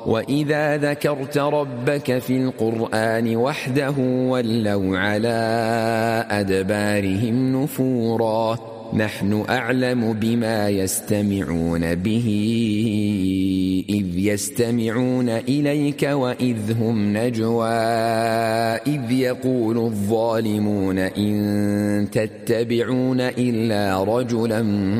وإذا ذكرت ربك في القرآن وحده ولوا على أدبارهم نفورا نحن أعلم بما يستمعون به إذ يستمعون إليك وإذ هم نجوى إذ يقول الظالمون إن تتبعون إلا رجلا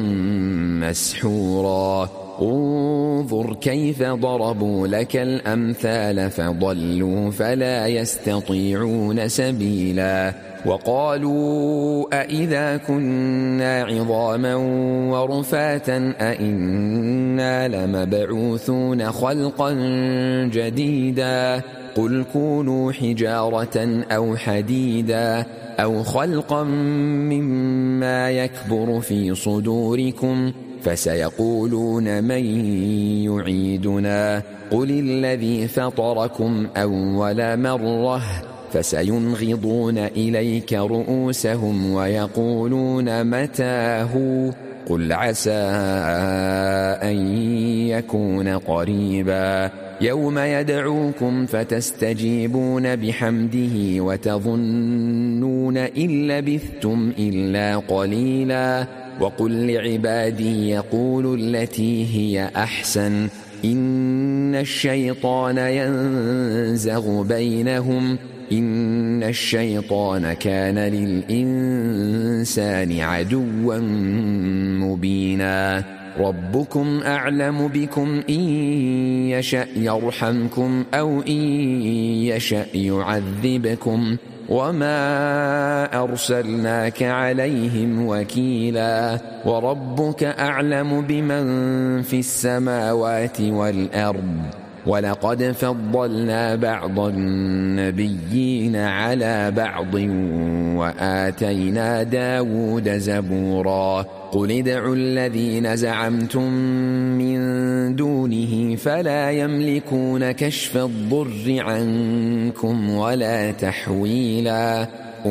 مسحورا انظر كيف ضربوا لك الأمثال فضلوا فلا يستطيعون سبيلا وقالوا أئذا كنا عظاما ورفاتا أئنا لمبعوثون خلقا جديدا قل كونوا حجارة أو حديدا أو خلقا مما يكبر في صدوركم فسيقولون من يعيدنا قل الذي فطركم أول مرة فسينغضون إليك رؤوسهم ويقولون متى هو قل عسى أن يكون قريبا يوم يدعوكم فتستجيبون بحمده وتظنون إن لبثتم إلا قليلا وقل لعبادي يقولوا التي هي أحسن إن الشيطان ينزغ بينهم إن الشيطان كان للإنسان عدوا مبينا ربكم أعلم بكم إن يشأ يرحمكم أو إن يشأ يعذبكم وما أرسلناك عليهم وكيلا وربك أعلم بمن في السماوات والأرض ولقد فضلنا بعض النبيين على بعض وآتينا داود زبورا قل ادعوا الذين زعمتم من دونه فلا يملكون كشف الضر عنكم ولا تحويلا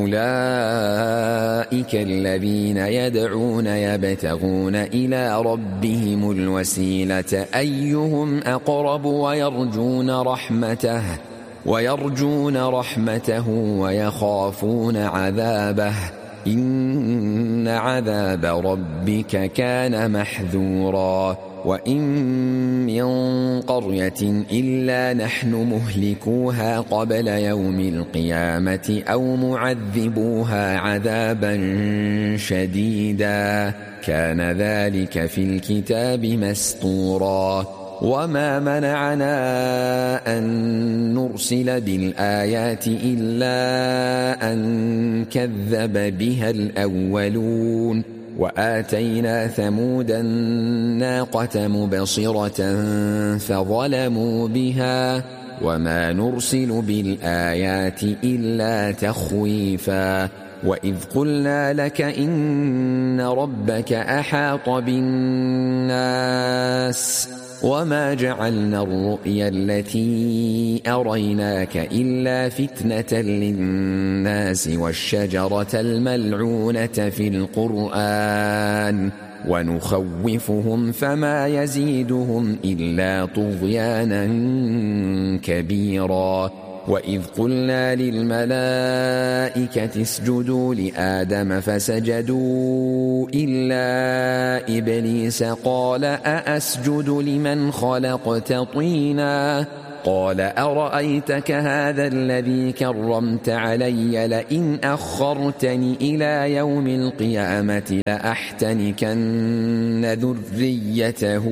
أولئك الذين يدعون يبتغون إلى ربهم الوسيلة أيهم أقرب ويرجون رحمته ويخافون عذابه إن عذاب ربك كان محذورا وإن من قرية إلا نحن مهلكوها قبل يوم القيامة أو معذبوها عذابا شديدا كان ذلك في الكتاب مسطورا وما منعنا أن نرسل بالآيات إلا أن كذب بها الأولون وآتينا ثمود الناقة مبصرة فظلموا بها وما نرسل بالآيات إلا تخويفا وإذ قلنا لك إن ربك أحاط بالناس وما جعلنا الرؤيا التي أريناك إلا فتنة للناس والشجرة الملعونة في القرآن ونخوفهم فما يزيدهم إلا طغيانا كبيرا وإذ قلنا للملائكة اسجدوا لآدم فسجدوا إلا إبليس قال أأسجد لمن خلقت طينا قال أرأيتك هذا الذي كرمت علي لئن أخرتني إلى يوم القيامة لأحتنكن ذريته